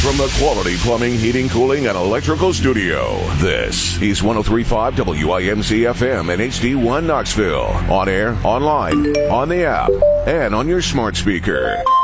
from the Quality Plumbing, Heating, Cooling, and Electrical Studio, this is 103.5 WIMC FM and HD1 Knoxville. On air, online, on the app, and on your smart speaker.